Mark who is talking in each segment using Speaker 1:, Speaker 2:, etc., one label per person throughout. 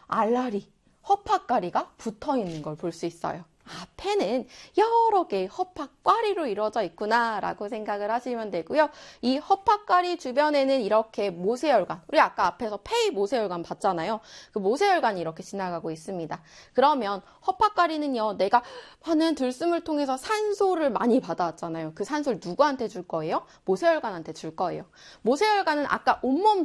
Speaker 1: 알라리, 허파가리가 붙어 있는 걸 볼 수 있어요. 폐는 여러 개의 허파과리로 이루어져 있구나 라고 생각을 하시면 되고요. 이 허파과리 주변에는 이렇게 모세혈관, 우리 아까 앞에서 폐의 모세혈관 봤잖아요. 그 모세혈관이 이렇게 지나가고 있습니다. 그러면 허파과리는요, 내가 하는 들숨을 통해서 산소를 많이 받아왔잖아요. 그 산소를 누구한테 줄 거예요? 모세혈관한테 줄 거예요. 모세혈관은 아까 온몸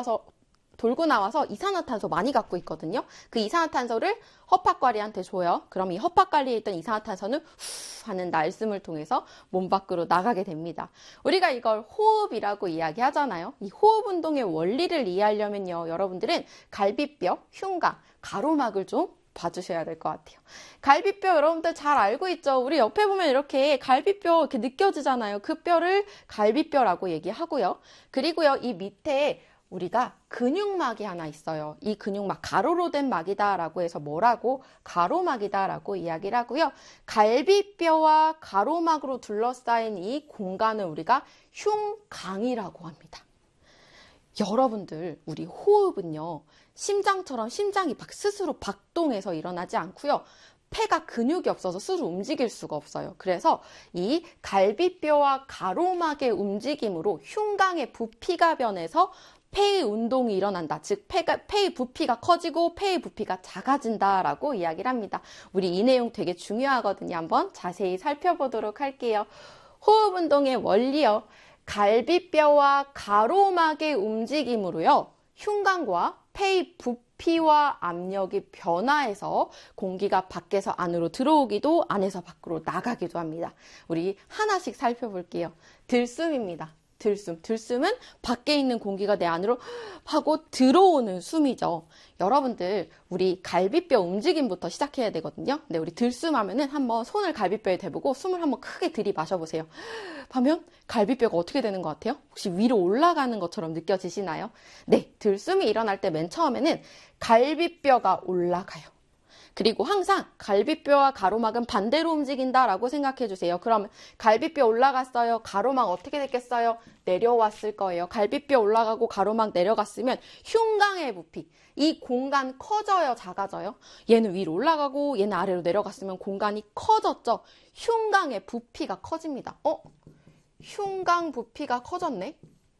Speaker 1: 돌고 나와서 이산화탄소 많이 갖고 있거든요. 그 이산화탄소를 허파과리한테 줘요. 그럼 이 허파과리에 있던 이산화탄소는 후 하는 날숨을 통해서 몸 밖으로 나가게 됩니다. 우리가 이걸 호흡이라고 이야기하잖아요. 이 호흡 운동의 원리를 이해하려면요, 여러분들은 갈비뼈, 흉곽, 가로막을 좀 봐주셔야 될 것 같아요. 갈비뼈 여러분들 잘 알고 있죠? 우리 옆에 보면 이렇게 갈비뼈 이렇게 느껴지잖아요. 그 뼈를 갈비뼈라고 얘기하고요. 그리고요, 이 밑에 우리가 근육막이 하나 있어요. 이 근육막, 가로로 된 막이다라고 해서 뭐라고? 가로막이다라고 이야기를 하고요. 갈비뼈와 가로막으로 둘러싸인 이 공간을 우리가 흉강이라고 합니다. 여러분들, 우리 호흡은요, 심장처럼 심장이 막 스스로 박동해서 일어나지 않고요. 폐가 근육이 없어서 스스로 움직일 수가 없어요. 그래서 이 갈비뼈와 가로막의 움직임으로 흉강의 부피가 변해서 폐의 운동이 일어난다. 즉 폐의 부피가 커지고 폐의 부피가 작아진다라고 이야기를 합니다. 우리 이 내용 되게 중요하거든요. 한번 자세히 살펴보도록 할게요. 호흡 운동의 원리요. 갈비뼈와 가로막의 움직임으로요, 흉곽과 폐의 부피와 압력이 변화해서 공기가 밖에서 안으로 들어오기도 안에서 밖으로 나가기도 합니다. 우리 하나씩 살펴볼게요. 들숨입니다. 들숨은 밖에 있는 공기가 내 안으로 하고 들어오는 숨이죠. 여러분들, 우리 갈비뼈 움직임부터 시작해야 되거든요. 근데 우리 들숨 하면은 한번 손을 갈비뼈에 대보고 숨을 한번 크게 들이마셔보세요. 하면 갈비뼈가 어떻게 되는 것 같아요? 혹시 위로 올라가는 것처럼 느껴지시나요? 네, 들숨이 일어날 때 맨 처음에는 갈비뼈가 올라가요. 그리고 항상 갈비뼈와 가로막은 반대로 움직인다라고 생각해 주세요. 그럼 갈비뼈 올라갔어요. 가로막 어떻게 됐겠어요? 내려왔을 거예요. 갈비뼈 올라가고 가로막 내려갔으면 흉곽의 부피, 이 공간 커져요, 작아져요? 얘는 위로 올라가고 얘는 아래로 내려갔으면 공간이 커졌죠. 흉곽의 부피가 커집니다. 흉곽 부피가 커졌네?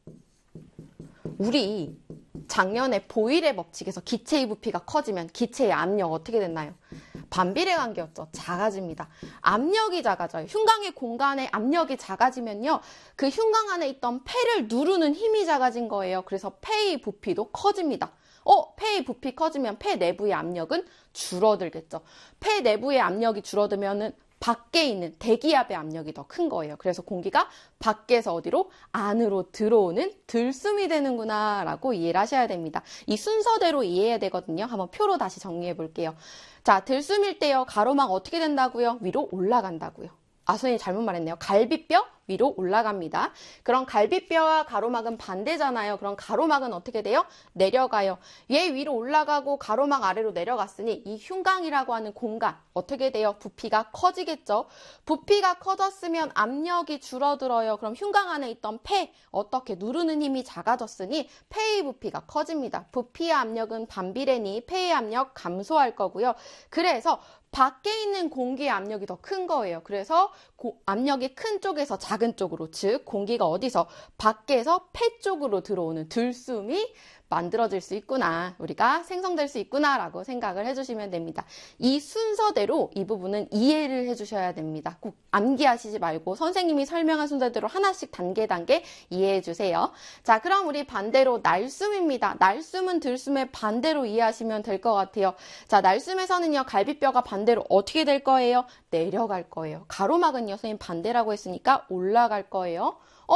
Speaker 1: 우리 작년에 보일의 법칙에서 기체의 부피가 커지면 기체의 압력 어떻게 됐나요? 반비례 관계였죠. 작아집니다. 압력이 작아져요. 흉곽의 공간에 압력이 작아지면요, 그 흉곽 안에 있던 폐를 누르는 힘이 작아진 거예요. 그래서 폐의 부피도 커집니다. 폐의 부피 커지면 폐 내부의 압력은 줄어들겠죠. 폐 내부의 압력이 줄어들면은 밖에 있는 대기압의 압력이 더 큰 거예요. 그래서 공기가 밖에서 어디로? 안으로 들어오는 들숨이 되는구나 라고 이해를 하셔야 됩니다. 이 순서대로 이해해야 되거든요. 한번 표로 다시 정리해 볼게요. 자, 들숨일 때요, 가로막 어떻게 된다고요? 위로 올라간다고요. 선생님 잘못 말했네요. 갈비뼈 위로 올라갑니다. 그럼 갈비뼈와 가로막은 반대잖아요. 그럼 가로막은 어떻게 돼요? 내려가요. 얘 위로 올라가고 가로막 아래로 내려갔으니 이 흉곽이라고 하는 공간 어떻게 돼요? 부피가 커지겠죠. 부피가 커졌으면 압력이 줄어들어요. 그럼 흉곽 안에 있던 폐 어떻게 누르는 힘이 작아졌으니 폐의 부피가 커집니다. 부피의 압력은 반비례니 폐의 압력 감소할 거고요. 그래서 밖에 있는 공기의 압력이 더 큰 거예요. 그래서 압력이 큰 쪽에서 작은 쪽으로, 즉 공기가 어디서? 밖에서 폐 쪽으로 들어오는 들숨이 만들어질 수 있구나, 우리가 생성될 수 있구나 라고 생각을 해주시면 됩니다. 이 순서대로 이 부분은 이해를 해주셔야 됩니다. 꼭 암기하시지 말고 선생님이 설명한 순서대로 하나씩 단계 이해해 주세요. 자, 그럼 우리 반대로 날숨입니다. 날숨은 들숨의 반대로 이해하시면 될 것 같아요. 자, 날숨에서는요, 갈비뼈가 반대로 어떻게 될 거예요? 내려갈 거예요. 가로막은요, 선생님 반대라고 했으니까 올라갈 거예요.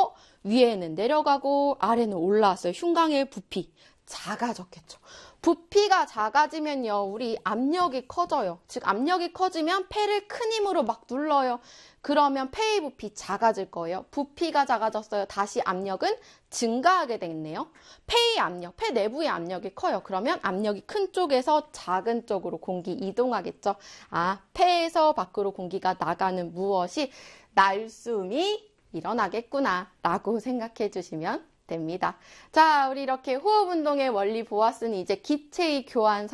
Speaker 1: 위에는 내려가고 아래는 올라왔어요. 흉곽의 부피 작아졌겠죠. 부피가 작아지면요, 우리 압력이 커져요. 즉 압력이 커지면 폐를 큰 힘으로 막 눌러요. 그러면 폐의 부피 작아질 거예요. 부피가 작아졌어요. 다시 압력은 증가하게 되겠네요. 폐의 압력, 폐 내부의 압력이 커요. 그러면 압력이 큰 쪽에서 작은 쪽으로 공기 이동하겠죠. 폐에서 밖으로 공기가 나가는 무엇이? 날숨이 일어나겠구나 라고 생각해 주시면 됩니다. 자, 우리 이렇게 호흡 운동의 원리 보았으니 이제 기체의 교환